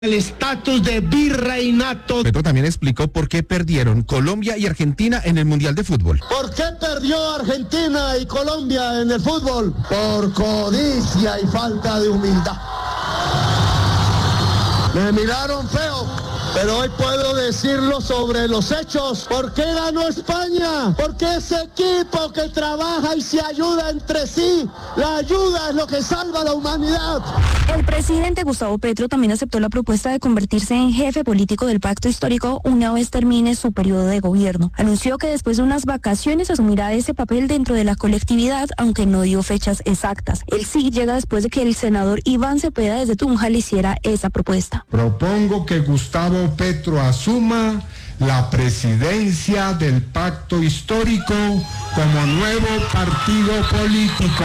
el estatus de virreinato. Petro también explicó por qué perdieron Colombia y Argentina en el Mundial de Fútbol. ¿Por qué perdió Argentina y Colombia en el fútbol? Por codicia y falta de humildad. Me miraron feo, pero hoy puedo decirlo sobre los hechos. ¿Por qué ganó España? Porque ese equipo que trabaja y se ayuda entre sí, la ayuda es lo que salva a la humanidad. El presidente Gustavo Petro también aceptó la propuesta de convertirse en jefe político del pacto histórico una vez termine su periodo de gobierno. Anunció que después de unas vacaciones asumirá ese papel dentro de la colectividad, aunque no dio fechas exactas. El sí llega después de que el senador Iván Cepeda desde Tunja le hiciera esa propuesta. Propongo que Gustavo Petro asuma la presidencia del pacto histórico como nuevo partido político.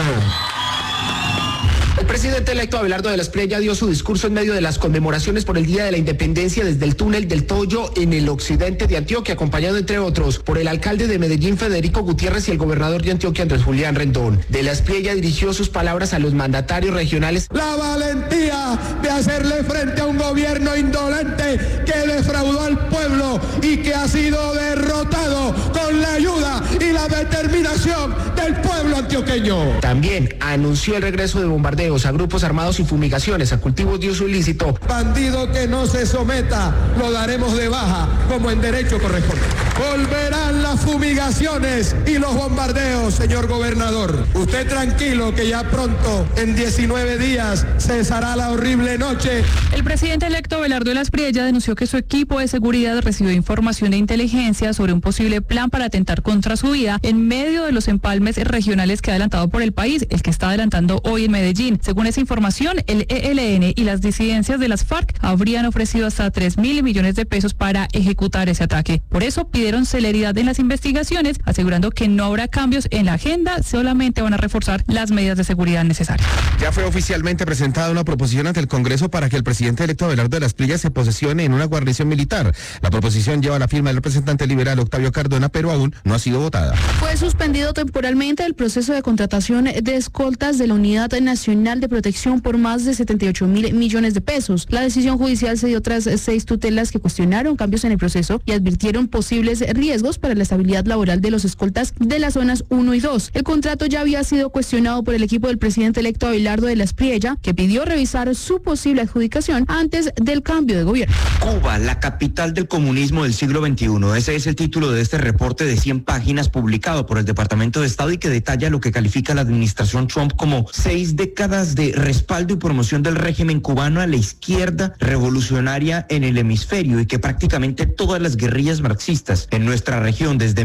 El presidente electo Abelardo de la Espriella dio su discurso en medio de las conmemoraciones por el Día de la Independencia desde el túnel del Toyo en el occidente de Antioquia, acompañado entre otros por el alcalde de Medellín Federico Gutiérrez y el gobernador de Antioquia Andrés Julián Rendón. De la Espriella dirigió sus palabras a los mandatarios regionales. La valentía de hacerle frente a un gobierno indolente que defraudó al pueblo y que ha sido derrotado con la ayuda y la determinación del pueblo antioqueño. También anunció el regreso de bombardeos a grupos armados y fumigaciones a cultivos de uso ilícito. Bandido que no se someta, lo daremos de baja como en derecho corresponde. Volverán las fumigaciones y los bombardeos, señor gobernador. Usted tranquilo que ya pronto, en 19 días, cesará la horrible noche. El presidente electo Abelardo de la Espriella denunció que su equipo de seguridad recibió información de inteligencia sobre un posible plan para atentar contra su vida en medio de los empalmes regionales que ha adelantado por el país, el que está adelantando hoy en Medellín. Según esa información, el ELN y las disidencias de las FARC habrían ofrecido hasta 3.000 millones de pesos para ejecutar ese ataque. Por eso pidieron celeridad en las investigaciones, asegurando que no habrá cambios en la agenda, solamente van a reforzar las medidas de seguridad necesarias. Ya fue oficialmente presentada una proposición ante el Congreso para que el presidente electo Abelardo de la Espriella se posesione en una guarnición militar. La proposición lleva la firma del representante liberal Octavio Cardona, pero aún no ha sido votada. Fue suspendido temporalmente el proceso de contratación de escoltas de la Unidad Nacional de Protección por más de 78.000 millones de pesos. La decisión judicial se dio tras 6 tutelas que cuestionaron cambios en el proceso y advirtieron posibles riesgos para la estabilidad laboral de los escoltas de las zonas 1 y 2. El contrato ya había sido cuestionado por el equipo del presidente electo Abelardo de la Espriella, que pidió revisar su posible adjudicación antes del cambio de gobierno. Cuba, la capital del comunismo del siglo XXI. Ese es el título de este reporte de 100 páginas publicado por el Departamento de Estado y que detalla lo que califica la administración Trump como 6 décadas de respaldo y promoción del régimen cubano a la izquierda revolucionaria en el hemisferio y que prácticamente todas las guerrillas marxistas en nuestra región desde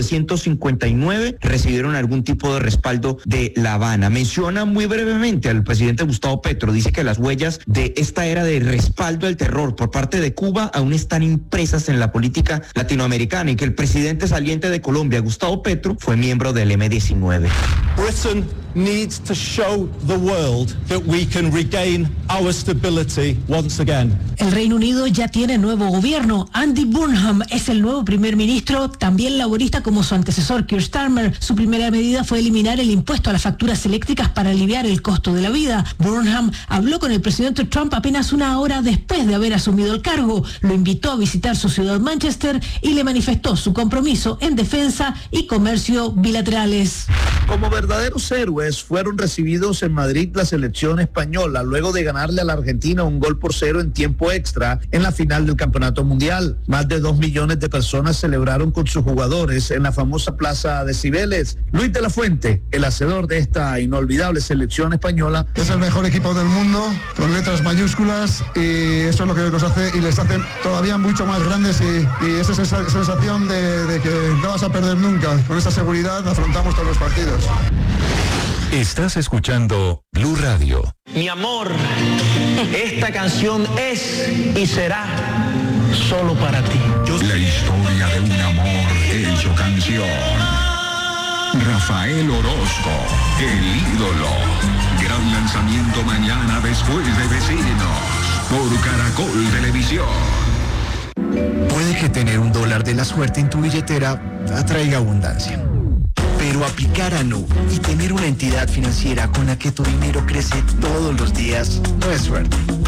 1959 recibieron algún tipo de respaldo de La Habana. Menciona muy brevemente al presidente Gustavo Petro, dice que las huellas de esta era de respaldo al terror por parte de Cuba aún están impresas en la política latinoamericana y que el presidente saliente de Colombia, Gustavo Petro, fue miembro del M-19. Britain needs to show the world that we can regain our stability once again. El Reino Unido ya tiene nuevo gobierno. Andy Burnham es el nuevo primer ministro, también laborista como su antecesor Keir Starmer. Su primera medida fue eliminar el impuesto a las facturas eléctricas para aliviar el costo de la vida. Burnham habló con el presidente Trump apenas una hora después de haber asumido el cargo. Lo invitó a visitar su ciudad Manchester y le manifestó su compromiso en defensa y comercio bilaterales. Como verdaderos héroes fueron recibidos en Madrid la selección española luego de ganarle a la Argentina 1-0 en tiempo extra en la final del Campeonato Mundial. Más de 2 millones de personas celebraron con sus jugadores en la famosa Plaza de Cibeles. Luis de la Fuente, el hacedor de esta inolvidable selección española. Es el mejor equipo del mundo, con letras mayúsculas, y eso es lo que nos hace y les hace todavía mucho más grandes y esa sensación de que no vas a perder nunca. Con esa seguridad afrontamos todos los partidos. Estás escuchando Blue Radio. Mi amor, esta canción es y será solo para ti. La historia de un amor hecho canción. Rafael Orozco, el ídolo. Gran lanzamiento mañana después de Vecinos por Caracol Televisión. Puede que tener $1 de la suerte en tu billetera atraiga abundancia. Pero aplicar a Nu y tener una entidad financiera con la que tu dinero crece todos los días no es suerte.